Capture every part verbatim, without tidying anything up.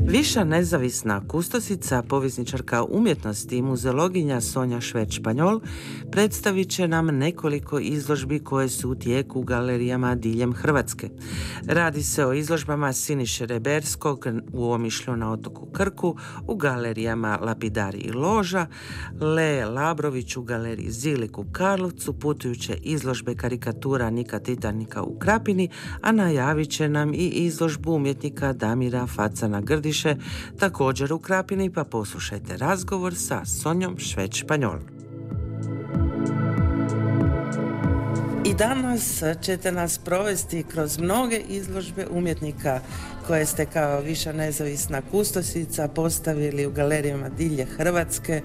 Viša nezavisna kustosica, povjesničarka umjetnosti i muzeologinja Sonja Švec-Španjol predstavit će nam nekoliko izložbi koje su u tijeku u galerijama diljem Hrvatske. Radi se o izložbama Siniše Reberskog u Omišlju na otoku Krku, u galerijama Lapidari i Loža, Lee Labrović u galeriji Zilik u Karlovcu, putujuće izložbe karikatura Nika Titanika u Krapini, a najavit će nam i izložbu umjetnika Damira Facana Grdiše također u Krapini, pa poslušajte razgovor sa Sonjom Švec-Španjol. I danas ćete nas provesti kroz mnoge izložbe umjetnika koje ste kao viša nezavisna kustosica postavili u galerijama dilje Hrvatske.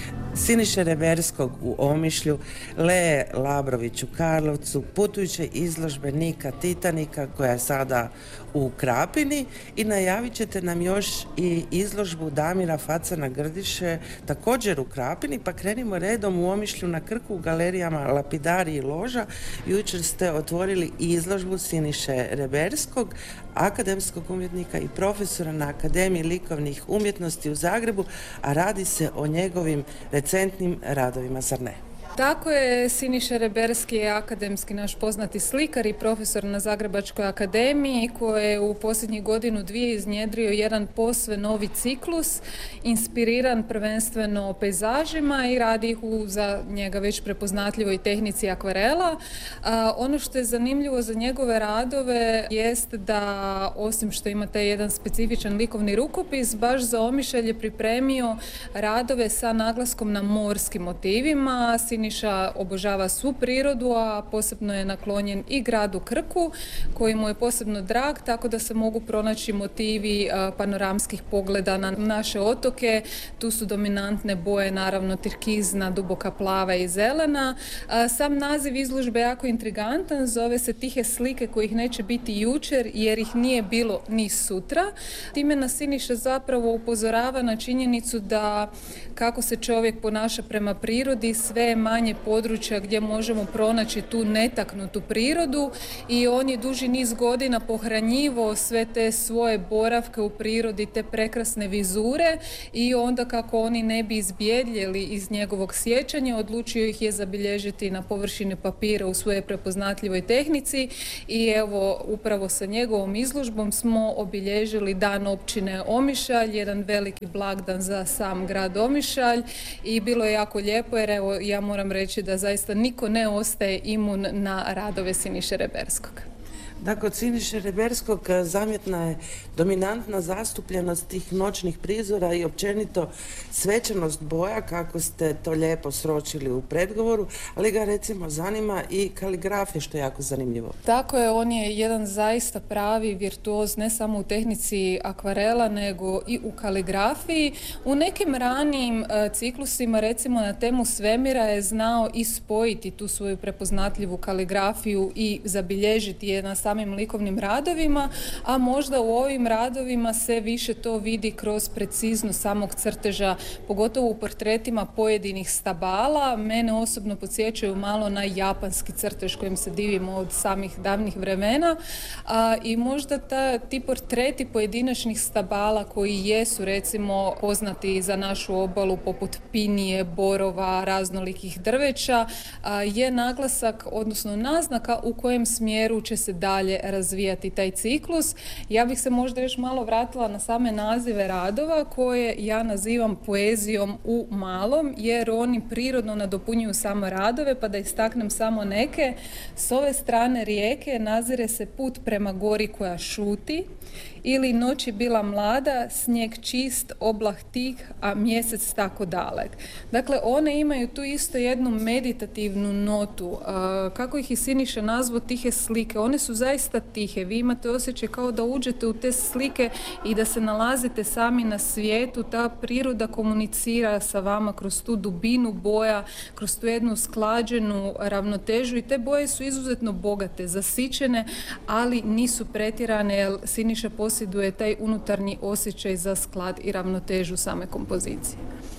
Siniše Reberskog u Omišlju, Lee Labrović u Karlovcu, putujuće izložbe Nika Titanika koja je sada u Krapini, i najavit ćete nam još i izložbu Damira Facana Grdiše također u Krapini, pa krenimo redom. U Omišlju na Krku u galerijama Lapidari i Loža jučer ste otvorili izložbu Siniše Reberskog, akademskog umjetnika i profesora na Akademiji likovnih umjetnosti u Zagrebu, a radi se o njegovim recentnim radovima, zar ne? Tako je, Siniša Reberski je akademski naš poznati slikar i profesor na Zagrebačkoj akademiji koji je u posljednjih godinu dvije iznjedrio jedan posve novi ciklus, inspiriran prvenstveno pejzažima i radi ih u za njega već prepoznatljivoj tehnici akvarela. A, ono što je zanimljivo za njegove radove jest da osim što ima taj jedan specifičan likovni rukopis, baš za Omišalj je pripremio radove sa naglaskom na morskim motivima. Siniša obožava svu prirodu, a posebno je naklonjen i gradu Krku, koji mu je posebno drag, tako da se mogu pronaći motivi panoramskih pogleda na naše otoke. Tu su dominantne boje, naravno turkizna, duboka plava i zelena. Sam naziv izložbe je jako intrigantan, zove se Tihe slike kojih neće biti jučer jer ih nije bilo ni sutra. Time nas Siniša zapravo upozorava na činjenicu da kako se čovjek ponaša prema prirodi, sve je manje područja gdje možemo pronaći tu netaknutu prirodu, i on je duži niz godina pohranjivao sve te svoje boravke u prirodi, te prekrasne vizure, i onda kako oni ne bi izbjedljeli iz njegovog sjećanja, odlučio ih je zabilježiti na površini papira u svojoj prepoznatljivoj tehnici. I evo, upravo sa njegovom izložbom smo obilježili Dan općine Omišalj, jedan veliki blagdan za sam grad Omišalj, i bilo je jako lijepo jer evo, ja moram reći da zaista niko ne ostaje imun na radove Siniše Reberskog. Da, kod Siniše Reberskog zamjetna je dominantna zastupljenost tih noćnih prizora i općenito svečanost boja, kako ste to lijepo sročili u predgovoru, ali ga recimo zanima i kaligrafija, što je jako zanimljivo. Tako je, on je jedan zaista pravi virtuoz, ne samo u tehnici akvarela, nego i u kaligrafiji. U nekim ranijim e, ciklusima, recimo na temu svemira, je znao i spojiti tu svoju prepoznatljivu kaligrafiju i zabilježiti je na samim likovnim radovima, a možda u ovim radovima se više to vidi kroz preciznost samog crteža, pogotovo u portretima pojedinih stabala. Mene osobno podsjećaju malo na japanski crtež kojim se divimo od samih davnih vremena, a, i možda ta, ti portreti pojedinačnih stabala koji jesu recimo poznati za našu obalu, poput pinije, borova, raznolikih drveća, a, je naglasak, odnosno naznaka u kojem smjeru će se dalje razvijati taj ciklus. Ja bih se možda još malo vratila na same nazive radova koje ja nazivam poezijom u malom, jer oni prirodno nadopunjuju samo radove, pa da istaknem samo neke. S ove strane rijeke nazire se put prema gori koja šuti, ili noć je bila mlada, snijeg čist, oblah tih, a mjesec tako dalek. Dakle, one imaju tu isto jednu meditativnu notu. Kako ih i Siniša nazvao, tihe slike. One su zaista tihe. Vi imate osjećaj kao da uđete u te slike i da se nalazite sami na svijetu. Ta priroda komunicira sa vama kroz tu dubinu boja, kroz tu jednu sklađenu ravnotežu, i te boje su izuzetno bogate, zasićene, ali nisu pretjerane, jer Siniša posjeduje taj unutarnji osjećaj za sklad i ravnotežu same kompozicije.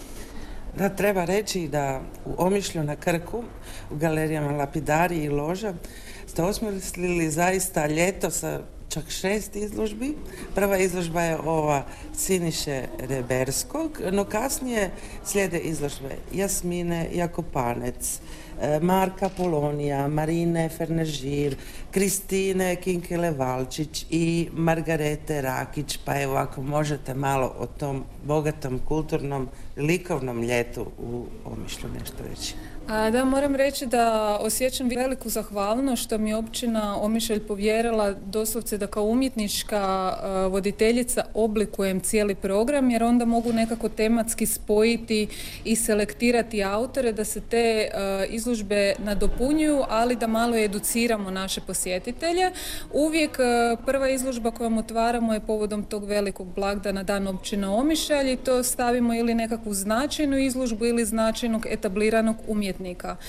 Da, treba reći da u Omišlju na Krku, u galerijama Lapidari i Loža, ste osmislili zaista ljeto sa čak šest izložbi. Prva izložba je ova Siniše Reberskog, no kasnije slijede izložbe Jasmine Jakopanec, Marka Polonija, Marine Fernežir, Kristine Kinkele-Valčić i Margarete Rakić. Pa evo, ako možete malo o tom bogatom kulturnom likovnom ljetu u Omišlju nešto reći. A, da, moram reći da osjećam veliku zahvalnost što mi je općina Omišalj povjerila doslovce da kao umjetnička a, voditeljica oblikujem cijeli program, jer onda mogu nekako tematski spojiti i selektirati autore da se te a, izložbe nadopunjuju, ali da malo educiramo naše posjetitelje. Uvijek a, prva izložba kojom otvaramo je povodom tog velikog blagdana Dan općina Omišalj i to stavimo ili nekakvu značajnu izložbu ili značajnog etabliranog umjetnika.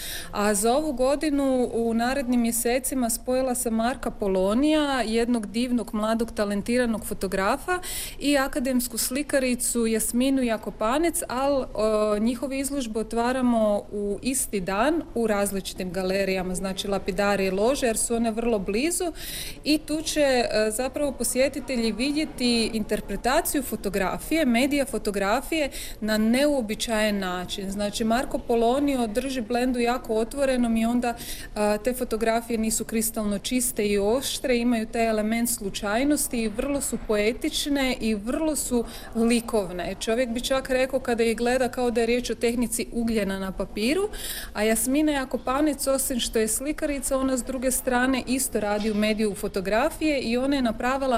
A za ovu godinu u narednim mjesecima spojila sam Marka Polonija, jednog divnog, mladog, talentiranog fotografa i akademsku slikaricu Jasminu Jakopanec, ali njihove izložbe otvaramo u isti dan u različitim galerijama, znači Lapidari i Lože, jer su one vrlo blizu i tu će zapravo posjetitelji vidjeti interpretaciju fotografije, medija fotografije na neuobičajen način. Znači Marko Polonio drži blendu jako otvorenom i onda a, te fotografije nisu kristalno čiste i oštre, imaju taj element slučajnosti i vrlo su poetične i vrlo su likovne. Čovjek bi čak rekao kada ih gleda kao da je riječ o tehnici ugljena na papiru, a Jasmina Jakopanec, osim što je slikarica, ona s druge strane isto radi u mediju fotografije i ona je napravila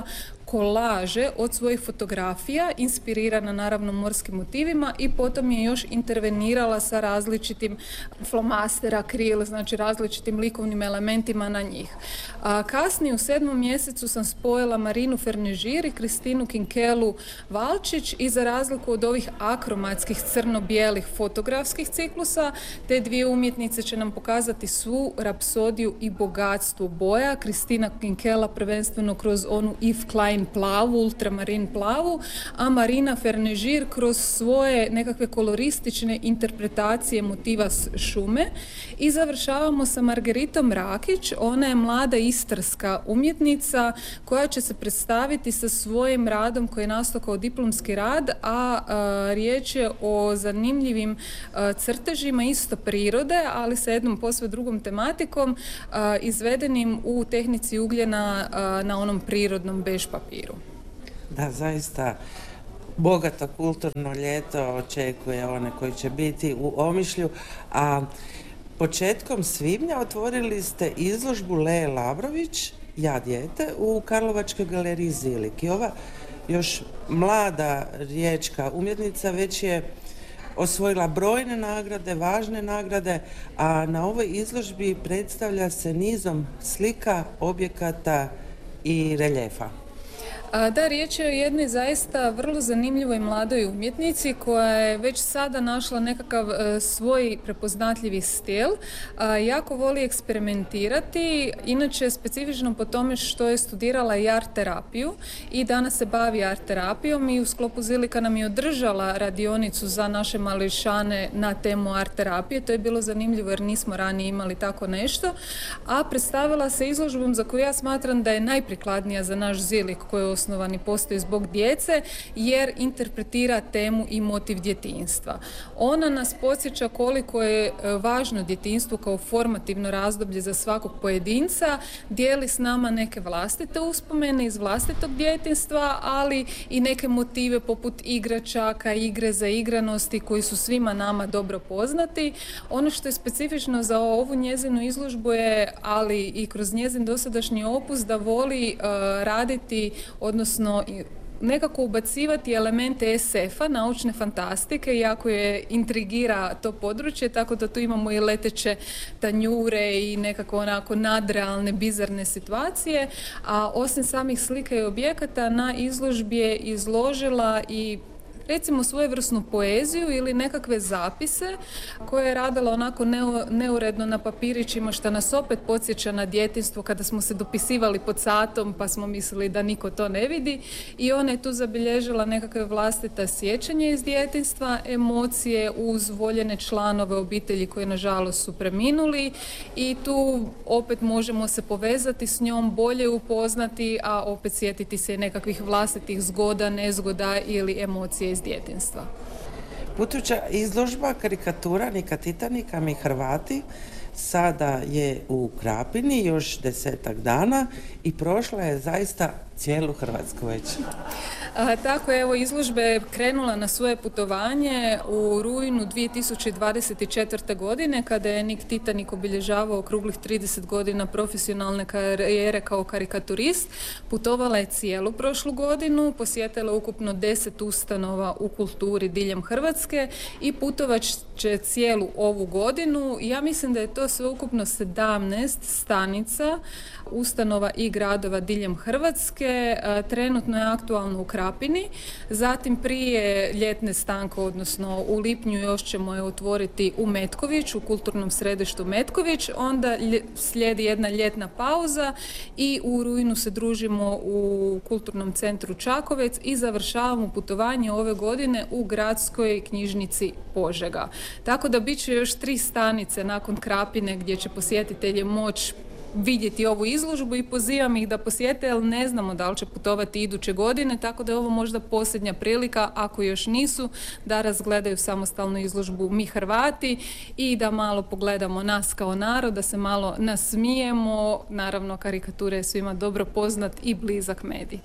kolaže od svojih fotografija, inspirirana naravno morskim motivima i potom je još intervenirala sa različitim flomastera, akril, znači različitim likovnim elementima na njih. A kasnije u sedmom mjesecu sam spojila Marinu Fernežir i Kristinu Kinkelu-Valčić i za razliku od ovih akromatskih crno-bijelih fotografskih ciklusa, te dvije umjetnice će nam pokazati svu rapsodiju i bogatstvo boja. Kristina Kinkela prvenstveno kroz onu Yves Klein plavu, ultramarin plavu, a Marina Fernežir kroz svoje nekakve koloristične interpretacije motiva šume. I završavamo sa Margaritom Rakić, ona je mlada istarska umjetnica koja će se predstaviti sa svojim radom koji je nastao kao diplomski rad, a, a riječ je o zanimljivim a, crtežima isto prirode, ali sa jednom posve drugom tematikom, a, izvedenim u tehnici ugljena a, na onom prirodnom bež papiru. Da, zaista bogato kulturno ljeto očekuje one koji će biti u Omišlju, a početkom svibnja otvorili ste izložbu Lee Lavrović, Ja dijete, u Karlovačkoj galeriji Zilik. I ova još mlada riječka umjetnica već je osvojila brojne nagrade, važne nagrade, a na ovoj izložbi predstavlja se nizom slika, objekata i reljefa. Da, riječ je o jednoj zaista vrlo zanimljivoj mladoj umjetnici koja je već sada našla nekakav e, svoj prepoznatljivi stil. A, jako voli eksperimentirati, inače specifično po tome što je studirala i art terapiju i danas se bavi art terapijom i u sklopu Zilika nam je održala radionicu za naše mališane na temu art terapije. To je bilo zanimljivo jer nismo ranije imali tako nešto, a predstavila se izložbom za koju ja smatram da je najprikladnija za naš Zilik koji je osnovani postoji zbog djece, jer interpretira temu i motiv djetinjstva. Ona nas podsjeća koliko je važno djetinjstvo kao formativno razdoblje za svakog pojedinca, dijeli s nama neke vlastite uspomene iz vlastitog djetinjstva, ali i neke motive poput igračaka, igre za igranosti koji su svima nama dobro poznati. Ono što je specifično za ovu njezinu izložbu je, ali i kroz njezin dosadašnji opus, da voli uh, raditi, odnosno nekako ubacivati elemente es efa, naučne fantastike, jako je intrigira to područje, tako da tu imamo i leteće tanjure i nekako onako nadrealne, bizarne situacije, a osim samih slika i objekata na izložbi je izložila i recimo svojevrsnu poeziju ili nekakve zapise koje je radila onako neu, neuredno na papirićima, što nas opet podsjeća na djetinjstvo kada smo se dopisivali pod satom pa smo mislili da niko to ne vidi, i ona je tu zabilježila nekakve vlastita sjećanja iz djetinjstva, emocije uz voljene članove obitelji koji nažalost su preminuli, i tu opet možemo se povezati s njom, bolje upoznati, a opet sjetiti se nekakvih vlastitih zgoda, nezgoda ili emocije iz djetinjstva. Putujuća izložba karikatura Nika Titanika, mi Hrvati, sada je u Krapini još desetak dana i prošla je zaista cijelu Hrvatsku već. A, tako, evo, izložba je krenula na svoje putovanje u rujnu dvije tisuće dvadeset četvrte. godine, kada je Nik Titanik obilježavao okruglih trideset godina profesionalne karijere kao karikaturist. Putovala je cijelu prošlu godinu, posjetila ukupno deset ustanova u kulturi diljem Hrvatske i putovat će cijelu ovu godinu. Ja mislim da je to sveukupno sedamnaest stanica, ustanova i gradova diljem Hrvatske. Trenutno je aktualno u Krapini, zatim prije ljetne stanke, odnosno u lipnju još ćemo je otvoriti u Metković, u kulturnom središtu Metković, onda slijedi jedna ljetna pauza i u rujnu se družimo u kulturnom centru Čakovec i završavamo putovanje ove godine u gradskoj knjižnici Požega. Tako da bit će još tri stanice nakon Krapine gdje će posjetitelji moći vidjeti ovu izložbu, i pozivam ih da posjete, jer ne znamo da li će putovati iduće godine, tako da je ovo možda posljednja prilika, ako još nisu, da razgledaju samostalnu izložbu Mi Hrvati i da malo pogledamo nas kao narod, da se malo nasmijemo. Naravno, karikatura je svima dobro poznat i blizak medij.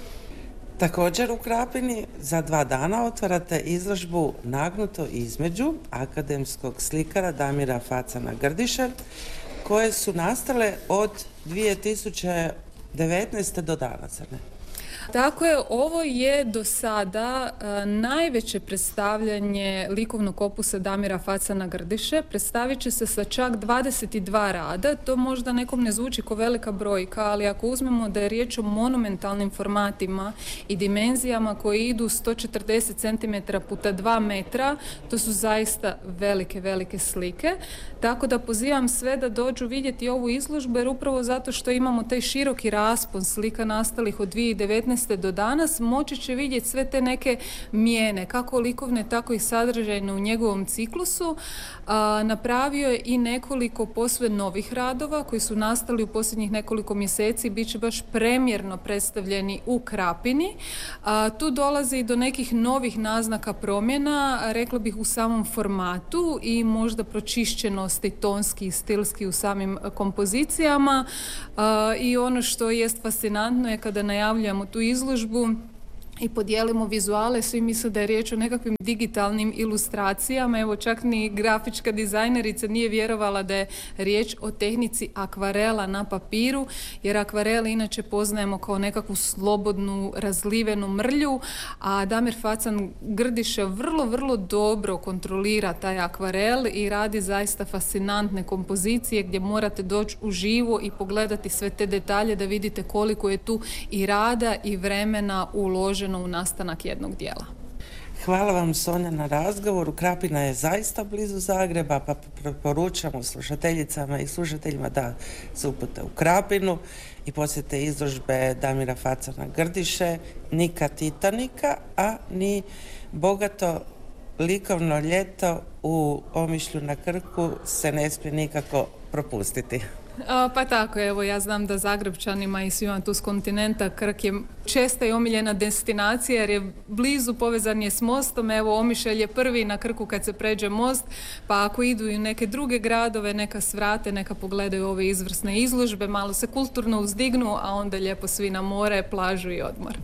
Također u Krapini za dva dana otvarate izložbu Nagnuto između akademskog slikara Damira Facana Grdiše, koje su nastale od dvije tisuće devetnaeste. do danas, ne? Tako je, ovo je do sada uh, najveće predstavljanje likovnog opusa Damira Facana Grdiše. Predstavit će se sa čak dvadeset dva rada. To možda nekom ne zvuči kao velika brojka, ali ako uzmemo da je riječ o monumentalnim formatima i dimenzijama koje idu sto četrdeset centimetara puta dva metra, to su zaista velike, velike slike. Tako da pozivam sve da dođu vidjeti ovu izložbu, jer upravo zato što imamo taj široki raspon slika nastalih od dvije tisuće devetnaeste. do danas, moći će vidjeti sve te neke mijene, kako likovne, tako i sadržajne u njegovom ciklusu. A, napravio je i nekoliko posve novih radova koji su nastali u posljednjih nekoliko mjeseci, bit će baš premjerno predstavljeni u Krapini. A, tu dolazi i do nekih novih naznaka promjena, rekla bih u samom formatu i možda pročišćenosti tonski i stilski u samim kompozicijama. A, i ono što jest fascinantno je kada najavljujemo tu izložbu i podijelimo vizuale, svi misle da je riječ o nekakvim digitalnim ilustracijama. Evo, čak ni grafička dizajnerica nije vjerovala da je riječ o tehnici akvarela na papiru, jer akvarel inače poznajemo kao nekakvu slobodnu, razlivenu mrlju, a Damir Facan Grdiše vrlo, vrlo dobro kontrolira taj akvarel i radi zaista fascinantne kompozicije gdje morate doći uživo i pogledati sve te detalje da vidite koliko je tu i rada i vremena uloženo u nastanak jednog dijela. Hvala vam, Sonja, na razgovoru. Krapina je zaista blizu Zagreba, pa preporučamo slušateljicama i slušateljima da se upute u Krapinu i posjete izložbe Damira Facana Grdiše, Nika Titanika, a ni bogato likovno ljeto u Omišlju na Krku se ne smije nikako propustiti. A, pa tako, evo, ja znam da Zagrebčanima i svima tu s kontinenta Krk je česta i omiljena destinacija jer je blizu, povezan je s mostom. Evo, Omišalj je prvi na Krku kad se pređe most, pa ako idu i neke druge gradove, neka svrate, neka pogledaju ove izvrsne izložbe, malo se kulturno uzdignu, a onda lijepo svi na more, plažu i odmor.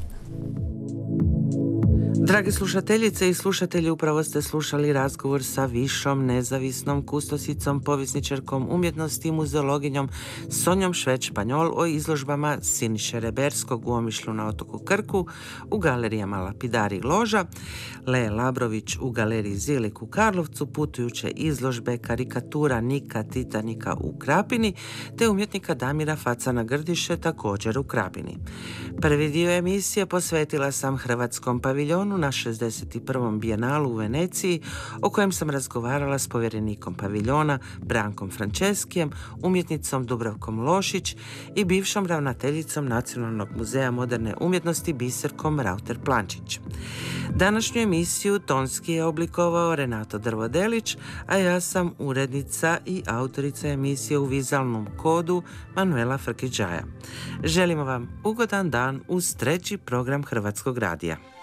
Dragi slušateljice i slušatelji, upravo ste slušali razgovor sa višom nezavisnom kustosicom, povjesničarkom umjetnosti i muzeologinjom Sonjom Švec-Španjol o izložbama Siniše Reberskog u Omišlju na otoku Krku, u galerijama Lapidari loža, Le Labrović u galeriji Zilik u Karlovcu, putujuće izložbe karikatura Nika Titanika u Krapini, te umjetnika Damira Facana Grdiše također u Krapini. Prvi dio emisije posvetila sam Hrvatskom paviljonu Milanu na šezdeset prvom bijenalu u Veneciji, o kojem sam razgovarala s povjerenikom paviljona Brankom Franceskijem, umjetnicom Dubravkom Lošić i bivšom ravnateljicom Nacionalnog muzeja moderne umjetnosti Biserkom Rauter-Plančić. Današnju emisiju tonski je oblikovao Renato Drvodelić, a ja sam urednica i autorica emisije u vizualnom kodu Manuela Frkiđaja. Želimo vam ugodan dan uz treći program Hrvatskog radija.